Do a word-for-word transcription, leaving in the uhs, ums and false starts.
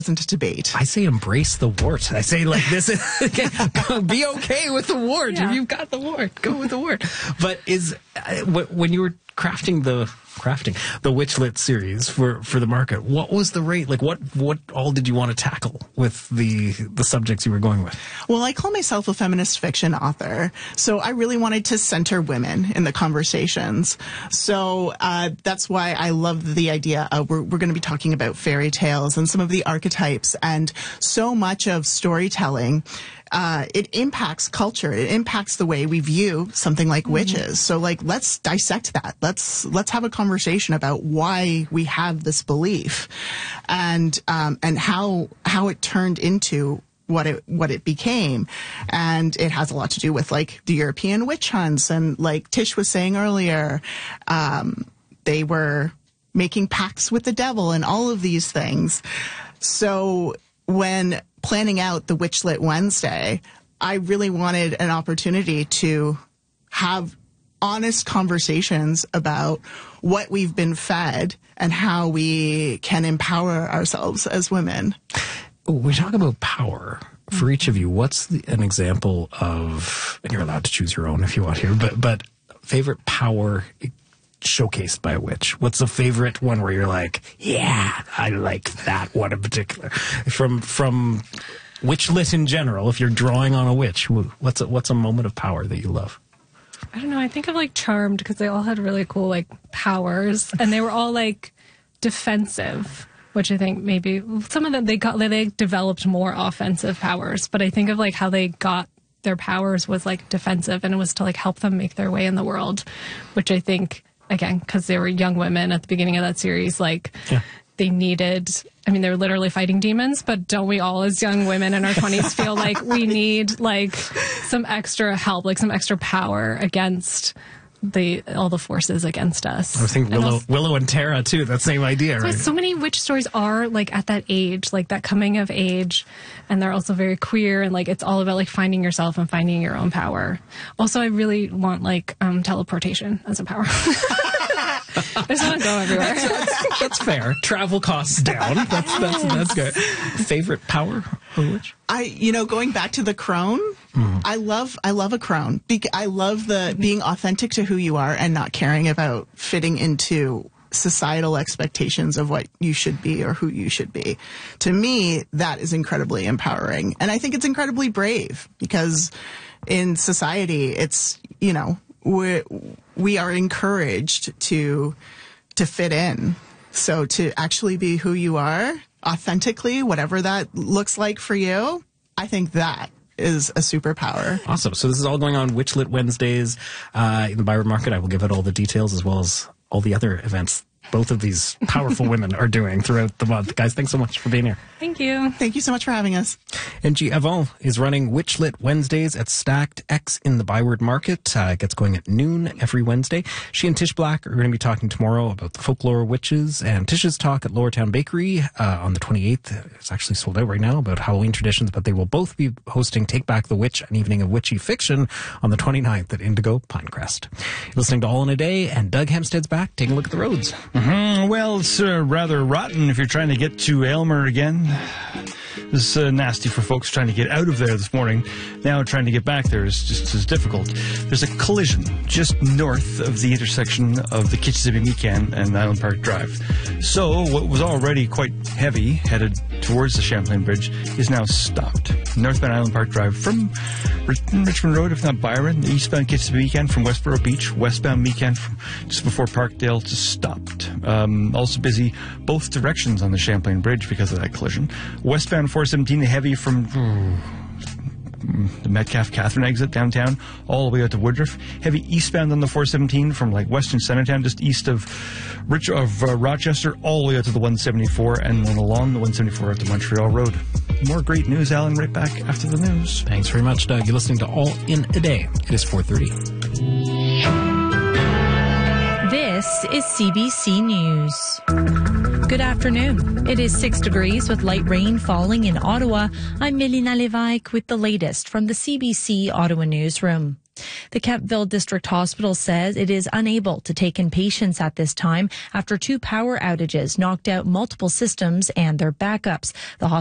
isn't a debate. I say embrace the wart. I say like this, be okay with the wart. Yeah. If you've got the wart, go with the wart. But is, uh, when you were crafting the, crafting the Witchlit series for, for the market, what was the rate? Like what, what all did you want to tackle with the, the subjects you were going with? Well, I call myself a feminist fiction author, so I really wanted to center women in the conversations. So uh, that's why I love the idea of we're, we're going to be talking about fairy tales and some of the archetypes, and so much of storytelling Uh, it impacts culture. It impacts the way we view something like mm-hmm. witches. So, like, let's dissect that. Let's let's have a conversation about why we have this belief, and um, and how how it turned into what it what it became. And it has a lot to do with like the European witch hunts, and like Tish was saying earlier, um, they were making pacts with the devil and all of these things. So when planning out the Witchlit Wednesday, I really wanted an opportunity to have honest conversations about what we've been fed and how we can empower ourselves as women. We talk about power. For each of you, what's the, an example of, and you're allowed to choose your own if you want here, but, but favorite power showcased by a witch? What's a favorite one where you're like, yeah, I like that one in particular? From from Witchlit in general, if you're drawing on a witch, what's a, what's a moment of power that you love? I don't know. I think of like Charmed because they all had really cool like powers, and they were all like defensive, which I think maybe some of them they got they developed more offensive powers. But I think of like how they got their powers was like defensive, and it was to like help them make their way in the world, which I think. Again, because they were young women at the beginning of that series, like yeah. they needed, I mean, they were literally fighting demons, but don't we all as young women in our twenties feel like we need like some extra help, like some extra power against the all the forces against us? I was thinking Willow, also, Willow and Tara too, that same idea, so right? So many witch stories are like at that age, like that coming of age, and they're also very queer, and like it's all about like finding yourself and finding your own power. Also, I really want like um, teleportation as a power. I just want to go everywhere. That's, that's fair. Travel costs down. That's that's that's good. Favorite power of a witch? I, you know, going back to the crone, mm. I love, I love a crone. Be- I love the being authentic to who you are and not caring about fitting into societal expectations of what you should be or who you should be. To me, that is incredibly empowering. And I think it's incredibly brave because in society, it's, you know, we we are encouraged to to fit in. So to actually be who you are authentically, whatever that looks like for you, I think that is a superpower. Awesome. So this is all going on Witchlit Wednesdays uh, in the Byward Market. I will give out all the details as well as all the other events both of these powerful women are doing throughout the month. Guys, thanks so much for being here. Thank you. Thank you so much for having us. Angie Avon is running Witchlit Wednesdays at Stacked X in the Byward Market. Uh, it gets going at noon every Wednesday. She and Tish Black are going to be talking tomorrow about the folklore witches, and Tish's talk at Lower Town Bakery uh, on the twenty-eighth. It's actually sold out right now, about Halloween traditions, but they will both be hosting Take Back the Witch, an evening of witchy fiction, on the twenty-ninth at Indigo Pinecrest. You're listening to All in a Day, and Doug Hempstead's back taking a look at the roads. Mm-hmm. Well, it's uh, rather rotten if you're trying to get to Aylmer again. This is uh, nasty for folks trying to get out of there this morning. Now trying to get back there is just as difficult. There's a collision just north of the intersection of the Kitchissippi-Meekan and Island Park Drive. So what was already quite heavy, headed towards the Champlain Bridge, is now stopped. Northbound Island Park Drive from Richmond Road, if not Byron, eastbound Kitchissippi-Meekan from Westboro Beach, westbound Meekan from just before Parkdale, just stopped. Um, also busy both directions on the Champlain Bridge because of that collision. Westbound four seventeen, the heavy from the Metcalfe Catherine exit downtown all the way out to Woodruff. Heavy eastbound on the four seventeen from like western Centertown, just east of Rich of uh, Rochester, all the way out to the one seventy-four, and then along the one seventy-four out to Montreal Road. More great news, Alan, right back after the news. Thanks very much, Doug. You're listening to All in a Day. It is four thirty. This is C B C News. Good afternoon. It is six degrees with light rain falling in Ottawa. I'm Melina Levesque with the latest from the C B C Ottawa newsroom. The Kemptville District Hospital says it is unable to take in patients at this time after two power outages knocked out multiple systems and their backups. The